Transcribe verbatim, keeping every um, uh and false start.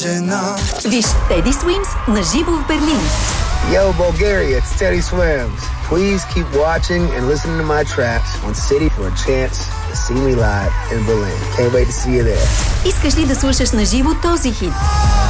жена. Виж Teddy Swims на живо в Берлин. Yo, Bulgaria, it's Teddy Swims. Please keep watching and listening to my tracks on City for a chance to see me live in Berlin. Can't wait to see you there. Искаш ли да слушаш на живо този хит?